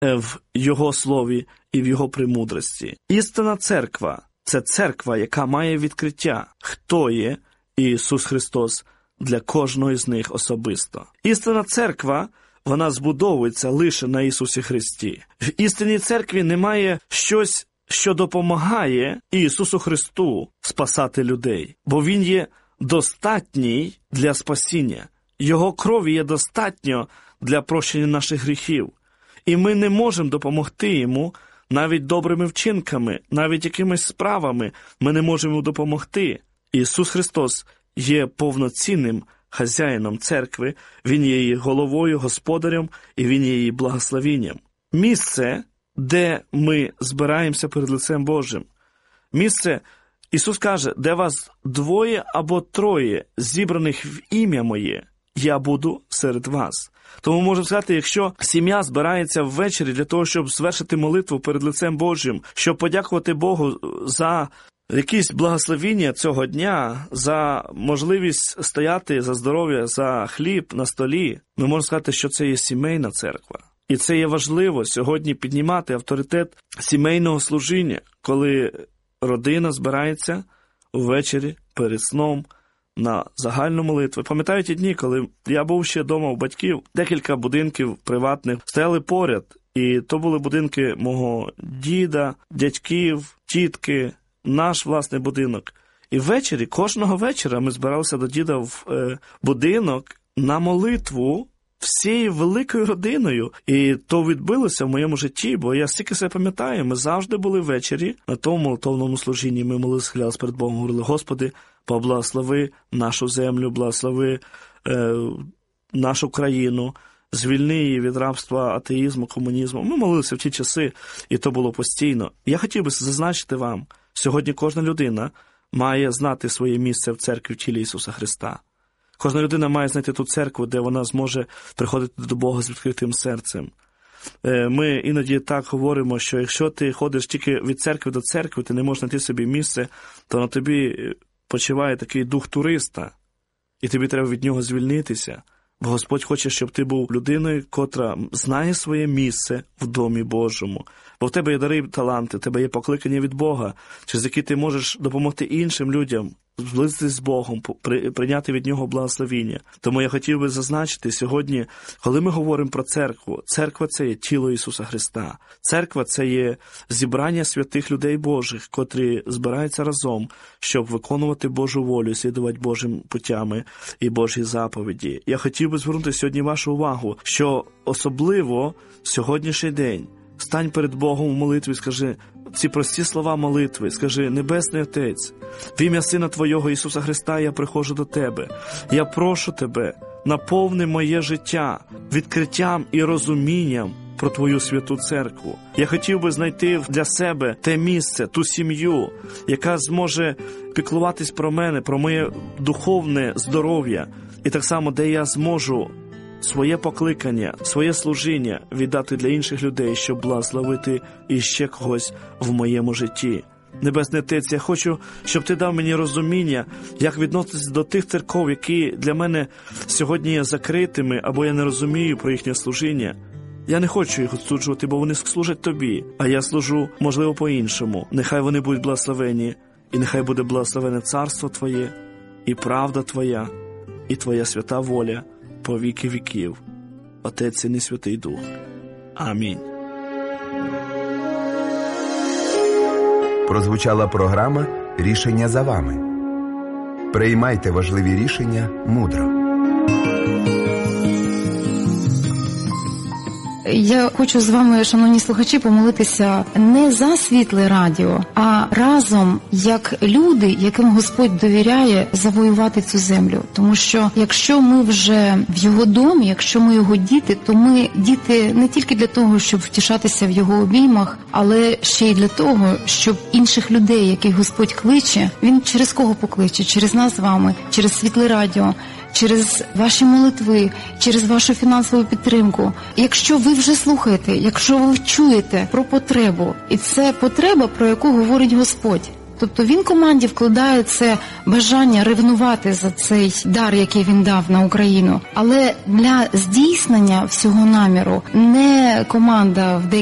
в Його слові і в Його премудрості. Істинна церква – це церква, яка має відкриття, хто є Ісус Христос для кожного з них особисто. Істинна церква, вона збудовується лише на Ісусі Христі. В істинній церкві немає щось, що допомагає Ісусу Христу спасати людей, бо Він є достатній для спасіння. Його крові є достатньо для прощення наших гріхів. І ми не можемо допомогти Йому навіть добрими вчинками, навіть якимись справами ми не можемо Йому допомогти. Ісус Христос є повноцінним хазяїном церкви, Він є її головою, господарем, і Він є її благословенням. Місце, де ми збираємося перед лицем Божим. Місце, Ісус каже, де вас 2 або 3 зібраних в ім'я Моє, я буду серед вас. Тому можемо сказати, якщо сім'я збирається ввечері для того, щоб звершити молитву перед лицем Божим, щоб подякувати Богу за якісь благословіння цього дня, за можливість стояти за здоров'я, за хліб на столі, ми можемо сказати, що це є сімейна церква. І це є важливо сьогодні піднімати авторитет сімейного служіння, коли родина збирається ввечері перед сном на загальну молитву. Пам'ятаю ті дні, коли я був ще вдома у батьків, декілька будинків приватних стояли поряд, і то були будинки мого діда, дядьків, тітки, наш власний будинок. І ввечері, кожного вечора ми збиралися до діда в будинок на молитву всією великою родиною. І то відбилося в моєму житті, бо я стільки себе пам'ятаю, ми завжди були ввечері на тому молитовному служінні. Ми молилися, схилялися перед Богом, говорили: Господи, поблагослови нашу землю, благослови нашу країну, звільни її від рабства, атеїзму, комунізму. Ми молилися в ті часи, і то було постійно. Я хотів би зазначити вам, сьогодні кожна людина має знати своє місце в церкві в тілі Ісуса Христа. Кожна людина має знайти ту церкву, де вона зможе приходити до Бога з відкритим серцем. Ми іноді так говоримо, що якщо ти ходиш тільки від церкви до церкви, ти не можеш знайти собі місце, то на тобі почиває такий дух туриста, і тобі треба від нього звільнитися. Бо Господь хоче, щоб ти був людиною, котра знає своє місце в Домі Божому. Бо в тебе є дари і таланти, в тебе є покликання від Бога, через які ти можеш допомогти іншим людям зблизитися з Богом, прийняти від Нього благословіння. Тому я хотів би зазначити сьогодні, коли ми говоримо про церкву, церква – це є тіло Ісуса Христа. Церква – це є зібрання святих людей Божих, котрі збираються разом, щоб виконувати Божу волю, слідувати Божим путями і Божі заповіді. Я хотів би звернути сьогодні вашу увагу, що особливо сьогоднішній день стань перед Богом у молитві, скажи ці прості слова молитви, скажи: Небесний Отець, в ім'я Сина Твого Ісуса Христа я приходжу до Тебе. Я прошу Тебе, наповни моє життя відкриттям і розумінням про Твою святу церкву. Я хотів би знайти для себе те місце, ту сім'ю, яка зможе піклуватись про мене, про моє духовне здоров'я, і так само, де я зможу своє покликання, своє служіння віддати для інших людей, щоб благословити іще когось в моєму житті. Небесний Отець, я хочу, щоб Ти дав мені розуміння, як відноситися до тих церков, які для мене сьогодні є закритими, або я не розумію про їхнє служіння. Я не хочу їх осуджувати, бо вони служать Тобі, а я служу, можливо, по-іншому. Нехай вони будуть благословені, і нехай буде благословене царство Твоє, і правда Твоя, і Твоя свята воля по віки віків. Отець, Син і Святий Дух. Амінь. Прозвучала програма «Рішення за вами». Приймайте важливі рішення мудро. Я хочу з вами, шановні слухачі, помолитися не за Світле радіо, а разом, як люди, яким Господь довіряє, завоювати цю землю. Тому що якщо ми вже в Його домі, якщо ми Його діти, то ми діти не тільки для того, щоб втішатися в Його обіймах, але ще й для того, щоб інших людей, яких Господь кличе, Він через кого покличе? Через нас з вами, через Світле радіо, через ваші молитви, через вашу фінансову підтримку. Якщо ви вже слухаєте, якщо ви чуєте про потребу, і це потреба, про яку говорить Господь, Тобто він команді вкладає це бажання ревнувати за цей дар, який він дав на Україну. Але для здійснення всього наміру не команда в